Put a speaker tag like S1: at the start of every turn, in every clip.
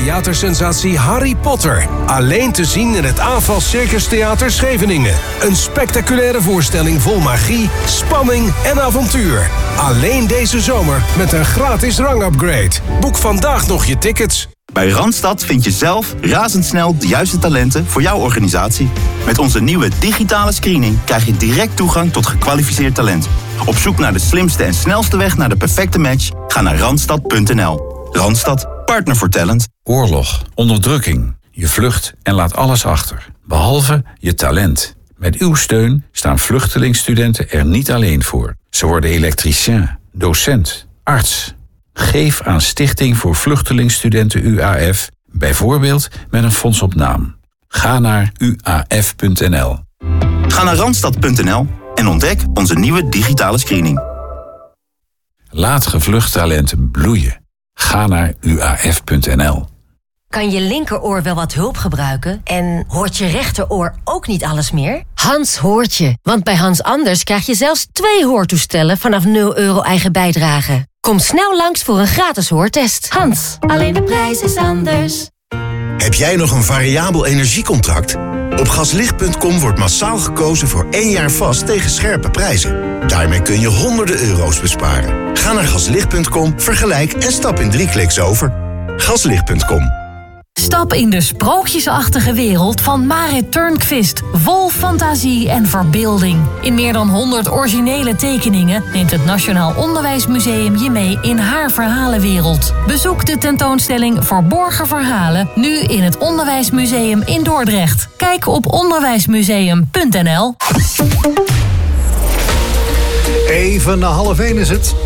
S1: theatersensatie Harry Potter. Alleen te zien in het AFAS Circus Theater Scheveningen. Een spectaculaire voorstelling vol magie, spanning en avontuur. Alleen deze zomer met een gratis rangupgrade. Boek vandaag nog je tickets.
S2: Bij Randstad vind je zelf razendsnel de juiste talenten voor jouw organisatie. Met onze nieuwe digitale screening krijg je direct toegang tot gekwalificeerd talent. Op zoek naar de slimste en snelste weg naar de perfecte match? Ga naar randstad.nl. Randstad, partner voor talent.
S3: Oorlog, onderdrukking. Je vlucht en laat alles achter. Behalve je talent. Met uw steun staan vluchtelingstudenten er niet alleen voor. Ze worden elektricien, docent, arts. Geef aan Stichting voor Vluchtelingstudenten UAF, bijvoorbeeld met een fonds op naam. Ga naar uaf.nl.
S2: Ga naar randstad.nl en ontdek onze nieuwe digitale screening.
S3: Laat gevlucht talenten bloeien. Ga naar uaf.nl.
S4: Kan je linkeroor wel wat hulp gebruiken? En hoort je rechteroor ook niet alles meer? Hans hoort je, want bij Hans Anders krijg je zelfs 2 hoortoestellen vanaf €0 eigen bijdrage. Kom snel langs voor een gratis hoortest. Hans, alleen de prijs is anders.
S5: Heb jij nog een variabel energiecontract? Op gaslicht.com wordt massaal gekozen voor 1 jaar vast tegen scherpe prijzen. Daarmee kun je honderden euro's besparen. Ga naar gaslicht.com, vergelijk en stap in 3 kliks over. Gaslicht.com.
S6: Stap in de sprookjesachtige wereld van Marit Turnquist. Vol fantasie en verbeelding. In meer dan 100 originele tekeningen neemt het Nationaal Onderwijsmuseum je mee in haar verhalenwereld. Bezoek de tentoonstelling Verborgen Verhalen nu in het Onderwijsmuseum in Dordrecht. Kijk op onderwijsmuseum.nl.
S7: Even na 12:30 is het.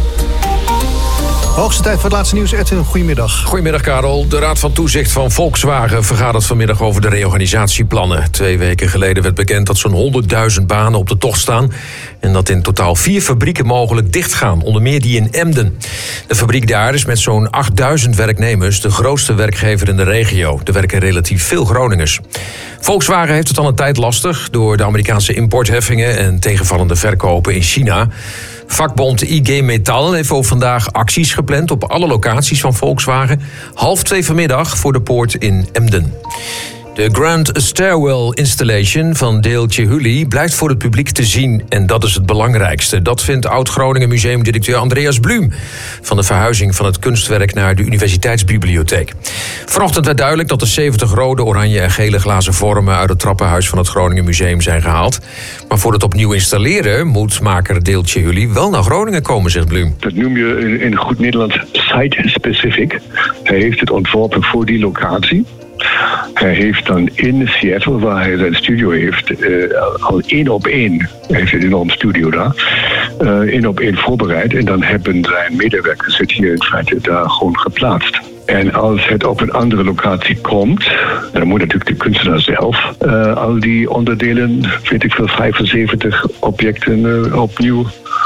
S7: Hoogste tijd voor het laatste nieuws. Edwin, goedemiddag.
S8: Goedemiddag, Karel. De Raad van Toezicht van Volkswagen vergadert vanmiddag over de reorganisatieplannen. 2 weken geleden werd bekend dat zo'n 100.000 banen op de tocht staan. En dat in totaal 4 fabrieken mogelijk dichtgaan, onder meer die in Emden. De fabriek daar is met zo'n 8.000 werknemers de grootste werkgever in de regio. Er werken relatief veel Groningers. Volkswagen heeft het al een tijd lastig door de Amerikaanse importheffingen en tegenvallende verkopen in China. Vakbond IG Metall heeft ook vandaag acties gepland op alle locaties van Volkswagen. 1:30 vanmiddag voor de poort in Emden. De Grand Stairwell Installation van Dale Chihuly blijft voor het publiek te zien. En dat is het belangrijkste. Dat vindt Oud-Groningen museumdirecteur Andreas Blum van de verhuizing van het kunstwerk naar de Universiteitsbibliotheek. Vanochtend werd duidelijk dat de 70 rode, oranje en gele glazen vormen uit het trappenhuis van het Groningen Museum zijn gehaald. Maar voor het opnieuw installeren moet maker Dale Chihuly wel naar Groningen komen, zegt Blum.
S9: Dat noem je in goed Nederlands site-specific. Hij heeft het ontworpen voor die locatie. Hij heeft dan in Seattle, waar hij zijn studio heeft, al 1-op-1, hij heeft een enorm studio daar, 1-op-1 voorbereid. En dan hebben zijn medewerkers het hier in feite daar gewoon geplaatst. En als het op een andere locatie komt, dan moet natuurlijk de kunstenaar zelf al die onderdelen, weet ik veel, 75 objecten opnieuw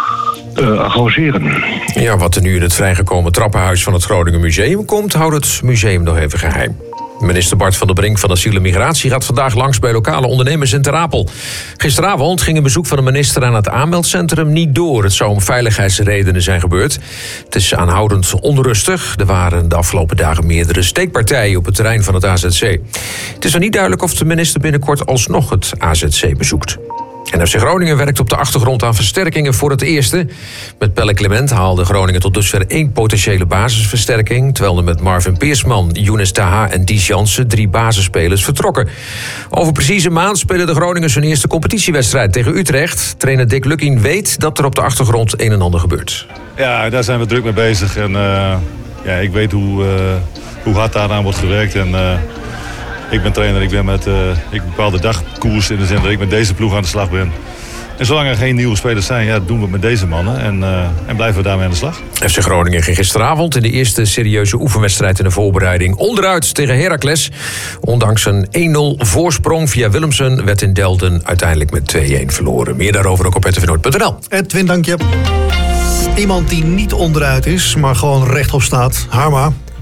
S9: arrangeren.
S8: Ja, wat er nu in het vrijgekomen trappenhuis van het Groningen Museum komt, houdt het museum nog even geheim. Minister Bart van der Brink van Asiel en Migratie gaat vandaag langs bij lokale ondernemers in Ter Apel. Gisteravond ging een bezoek van de minister aan het aanmeldcentrum niet door. Het zou om veiligheidsredenen zijn gebeurd. Het is aanhoudend onrustig. Er waren de afgelopen dagen meerdere steekpartijen op het terrein van het AZC. Het is nog niet duidelijk of de minister binnenkort alsnog het AZC bezoekt. En FC Groningen werkt op de achtergrond aan versterkingen voor het eerste. Met Pelle Clement haalde Groningen tot dusver 1 potentiële basisversterking, terwijl er met Marvin Peersman, Younes Taha en Dies Jansen 3 basisspelers vertrokken. Over precies een maand spelen de Groningers hun eerste competitiewedstrijd tegen Utrecht. Trainer Dick Lukien weet dat er op de achtergrond een en ander gebeurt.
S10: Ja, daar zijn we druk mee bezig. En ik weet hoe hard daaraan wordt gewerkt. En ik ben trainer, ik bepaal de dagkoers in de zin dat ik met deze ploeg aan de slag ben. En zolang er geen nieuwe spelers zijn, doen we het met deze mannen en blijven we daarmee aan de slag.
S8: FC Groningen ging gisteravond in de eerste serieuze oefenwedstrijd in de voorbereiding onderuit tegen Heracles. Ondanks een 1-0 voorsprong via Willemsen werd in Delden uiteindelijk met 2-1 verloren. Meer daarover ook op rtvnoord.nl.
S7: Edwin, dank je. Iemand die niet onderuit is, maar gewoon rechtop staat. Harma.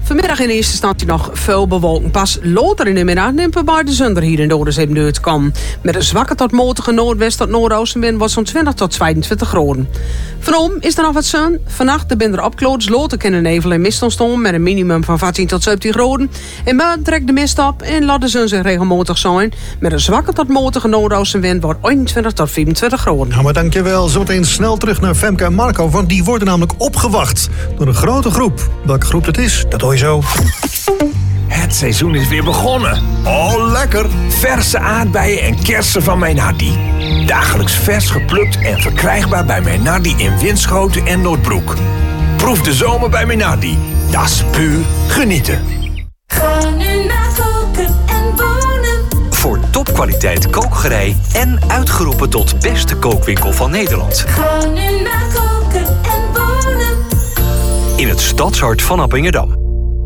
S11: Vanmiddag in eerste instantie nog veel bewolking. Pas later in de middag neemt we bij de zon hier in Dordrecht deur te komen. Met een zwakke tot matige noordwest tot noordoostenwind wordt zo'n 20 tot 22 graden. Vanom is er nog wat zon. Vannacht ben er opkloot. Later kunnen nevel en mist ontstaan met een minimum van 14 tot 17 graden. En buiten trekt de mist op en laat de zon zich regelmatig zijn. Met een zwakke tot matige noordoostenwind wordt 21 tot 24 graden.
S7: Nou, maar dankjewel. Zometeen snel terug naar Femke en Marco, want die worden namelijk opgewacht door een grote groep. Welke groep dat is, dat hoor je zo.
S12: Het seizoen is weer begonnen. Oh, lekker! Verse aardbeien en kersen van mijn Hardy. Dagelijks vers geplukt en verkrijgbaar bij mijn Hardy in Winschoten en Noordbroek. Proef de zomer bij mijn Hardy. Dat is puur genieten.
S13: Ga nu naar Koken en Wonen.
S14: Voor topkwaliteit kookgerei en uitgeroepen tot beste kookwinkel van Nederland.
S13: Ga nu naar Koken en Wonen.
S14: In het stadshart van Appingedam.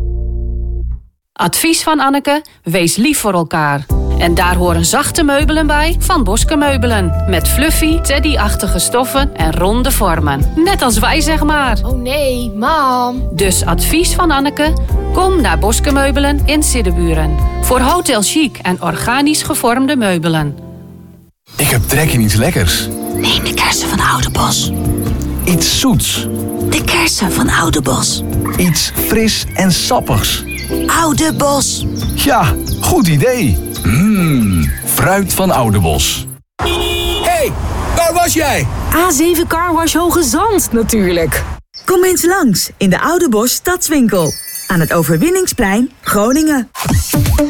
S15: Advies van Anneke: wees lief voor elkaar. En daar horen zachte meubelen bij van Boske Meubelen. Met fluffy, teddy-achtige stoffen en ronde vormen. Net als wij, zeg maar.
S16: Oh nee, mam.
S15: Dus advies van Anneke: kom naar Boske Meubelen in Siddeburen. Voor hotel chic en organisch gevormde meubelen.
S12: Ik heb trek in iets lekkers.
S16: Neem de kersen van Oudebos.
S12: Iets zoets.
S16: De kersen van Oudebos.
S12: Iets fris en sappigs.
S16: Oudebos.
S12: Ja, goed idee. Fruit van Oudebos. Hey, waar was jij?
S17: A7 Carwash Hoge Zand, natuurlijk. Kom eens langs in de Oudebos Stadswinkel. Aan het Overwinningsplein, Groningen.